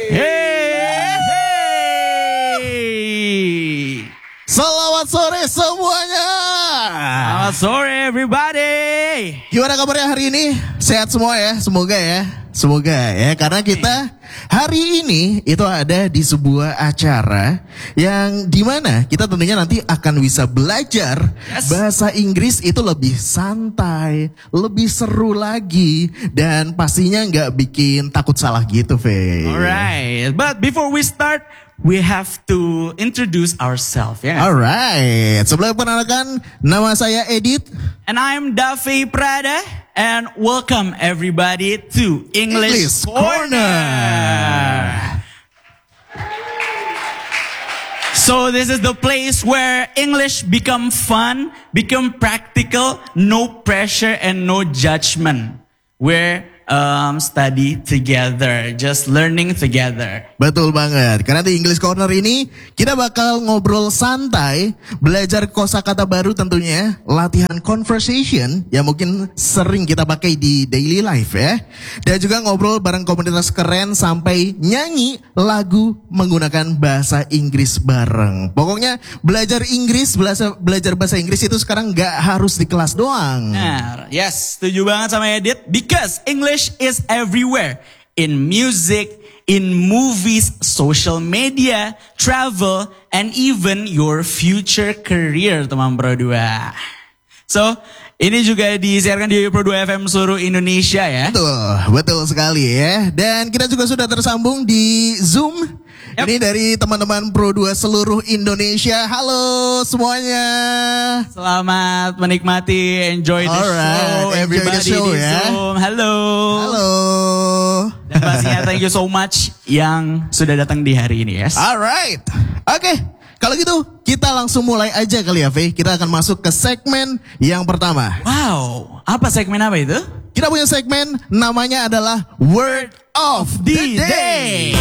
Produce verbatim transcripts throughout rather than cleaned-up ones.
Hey, hey. Selamat sore semuanya. Selamat sore everybody. Gimana kabarnya hari ini? Sehat semua ya, semoga ya. Semoga ya, karena kita hari ini itu ada di sebuah acara yang dimana kita tentunya nanti akan bisa belajar Yes. bahasa Inggris itu lebih santai, lebih seru lagi, dan pastinya nggak bikin takut salah gitu, Fe. Alright, but before we start, we have to introduce ourselves. Ya. Alright, sebelum perkenalkan, nama saya Edit. And I'm Davi Prada, and welcome everybody to English, English Corner. Corner. So this is the place where English become fun, become practical, no pressure and no judgment. Where um, study together, just learning together. Betul banget, karena di English Corner ini kita bakal ngobrol santai, belajar kosakata baru tentunya, latihan conversation yang mungkin sering kita pakai di daily life ya. Dan juga ngobrol bareng komunitas keren sampai nyanyi lagu menggunakan bahasa Inggris bareng. Pokoknya belajar Inggris, belajar, belajar bahasa Inggris itu sekarang gak harus di kelas doang. Nah, yes, setuju banget sama Edit. Because English is everywhere. In music, in movies, social media, travel, and even your future career, teman Pro dua. So, ini juga disiarkan di Pro dua F M seluruh Indonesia ya. Betul, betul sekali ya. Dan kita juga sudah tersambung di Zoom. Yep. Ini dari teman-teman Pro dua seluruh Indonesia. Halo semuanya. Selamat menikmati, enjoy the Alright, show, enjoy the everybody show, di ya. Zoom. Halo. Halo. Dan pastinya thank you so much yang sudah datang di hari ini, yes. Alright. Oke, kalau gitu kita langsung mulai aja kali ya, Faye. Kita akan masuk ke segmen yang pertama. Wow, apa segmen apa itu? Kita punya segmen namanya adalah Word of the Day.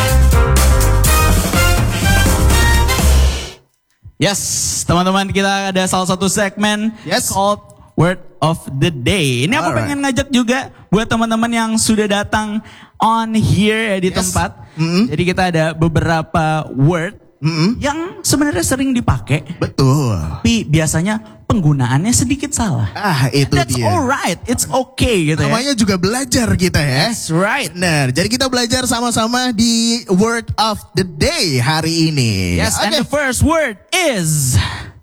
Yes, teman-teman, kita ada salah satu segmen Yes. called Word of the Day. Ini aku Alright. pengen ngajak juga buat teman-teman yang sudah datang on here ya di Yes. tempat. Mm-hmm. Jadi kita ada beberapa word Mm-hmm. yang sebenarnya sering dipakai, Betul. tapi biasanya penggunaannya sedikit salah. Ah, itu That's dia. alright, it's okay gitu ya. Namanya juga belajar kita ya. That's right. Benar, jadi kita belajar sama-sama di Word of the Day hari ini. Yes, and Oke. the first word is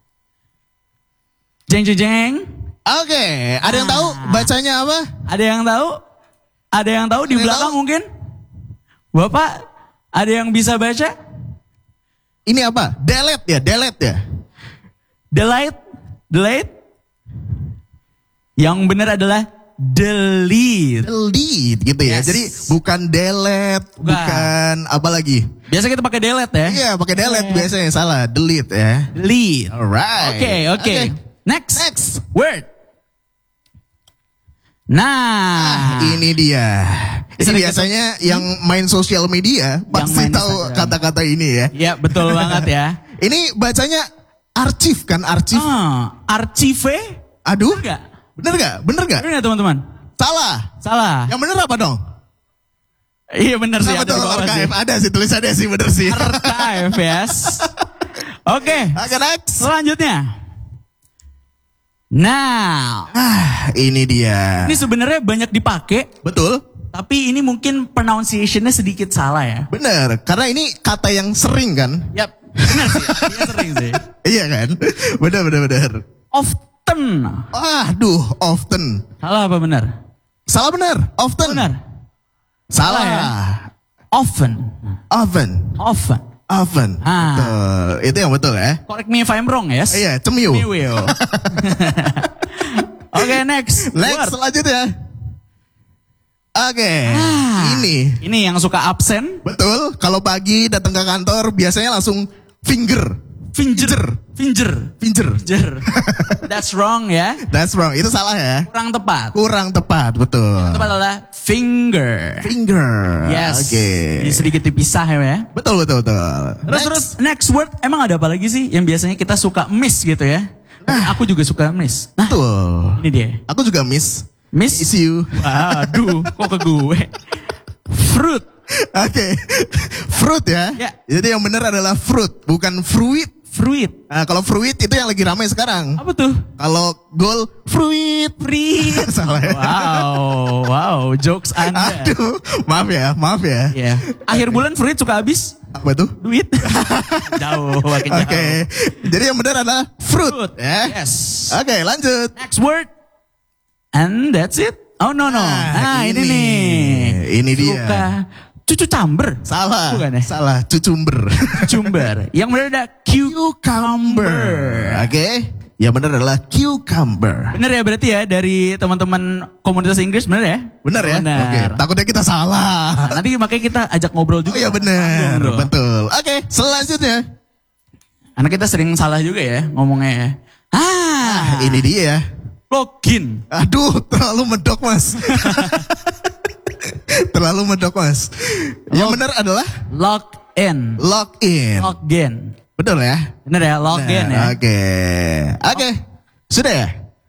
jeng jeng jeng. Oke, ada yang tahu bacanya apa? Ada yang tahu? Ada yang tahu di Ada yang belakang tahu? mungkin? Bapak, ada yang bisa baca? Ini apa? Delete ya, delete ya. Delete, delete. Yang benar adalah delete. Delete gitu ya. Yes. Jadi bukan delete, Bukan. bukan apa lagi? Biasa kita pakai delete ya? Iya, pakai delete biasanya, salah. Delete ya. Delete. Alright. Oke, oke. Oke. Next. Next. Word. Nah, Ini dia. Ini Sering biasanya yang main sosial media pasti main tahu Instagram. kata-kata ini ya. ya betul banget ya. Ini bacanya arsip kan, arsip. Ah, archive? Aduh. Bener gak? Bener gak? Bener gak? Bener gak teman-teman? Salah. Salah. Yang bener apa dong? Iya bener sih. Apa ada tuh? di bawah sih. Archive. Ada sih tulisannya sih, bener sih. Archive, yes. Oke, Oke, next. selanjutnya. Nah, Ah, ini dia. ini sebenarnya banyak dipakai, Betul. tapi ini mungkin pronunciation-nya sedikit salah ya. Bener. Karena ini kata yang sering kan. Yap, benar sih. Iya sering sih. Iya kan? Bener, bener, bener. Often. Aduh, often. Salah apa benar? Salah bener. Often. Benar. Salah. Salah ya? Often. Often. Often. Often. Ah. Betul. Itu yang betul ya. Correct me if I'm wrong, yes? Iya, cemiu. We will. Oke, next. Next, Word. selanjutnya. Oke, Ah. ini. Ini yang suka absen. Betul, kalau pagi datang ke kantor biasanya langsung finger. Finger. Finger. Finger. Finger. That's wrong ya. That's wrong, itu salah ya. Kurang tepat. Kurang tepat, betul. Tepat adalah finger. Finger. Yes. Oke. Ini sedikit dipisah ya. Betul, betul, betul. Terus Next. terus next word emang ada apa lagi sih yang biasanya kita suka miss gitu ya? Aku juga suka miss. Nah, Betul. ini dia. Aku juga miss. Miss. Miss you. Waduh, kok ke gue? Fruit. Oke. Fruit ya. Ya. Jadi yang benar adalah fruit, bukan fruit. Fruit. Nah, kalau fruit itu yang lagi ramai sekarang. Apa tuh? Kalau goal fruit. Fruit. Salah ya. Wow, wow, jokes Anda. Aduh, maaf ya, maaf ya. Ya. Akhir bulan fruit suka habis Apa itu? duit. Jauh, makin jauh. Oke. Jadi yang benar adalah fruit. Fruit. Ya. Yes. Oke, lanjut. Next word. And that's it. Oh no no. Nah, ini, nih. Ini dia. Suka cucu camber. Salah. Bukan ya? Salah, cucumber. Cucumber. Yang benar ada cucumber. Oke. Yang benar adalah cucumber. Bener ya berarti ya dari teman-teman komunitas Inggris bener ya? Benar ya? Benar. Oke. Takutnya kita salah. Nah, nanti makanya kita ajak ngobrol Oh juga. iya benar. Ngobrol. Betul. Oke, selanjutnya. Karena kita sering salah juga ya ngomongnya ya. Ah, Ini dia. login. Aduh, terlalu medok mas. terlalu medok mas. Yang benar adalah Log in. login. Login. Betul ya? Bener ya, login ya. Oke. Oke. Sudah ya?